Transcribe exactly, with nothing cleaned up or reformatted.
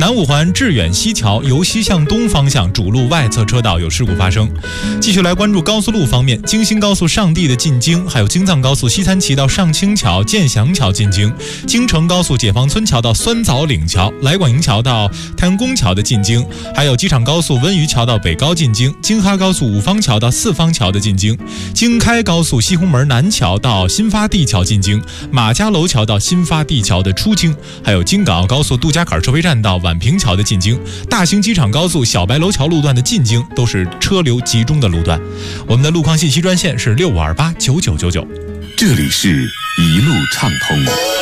南五环致远西桥由西向东方向主路外侧车道有事故发生。继续来关注高速路方面，京新高速上地的进京，还有京藏高速西三旗到上清桥、建祥桥进京，京承高速解放村桥到酸枣岭桥、来广营桥到太阳宫桥的进京，还有机场高速温榆桥到北高进京，京哈高速五方桥到四方桥的进京，京开高速西红门南桥到新发地桥进京，马家楼桥到新发地桥的出京，还有京港澳高速杜家坎收费站到宛平桥的进京，大兴机场高速小白楼桥路段的进京都是车流集中的路段。我们的路况信息专线是六五二八九九九九。 这里是一路畅通。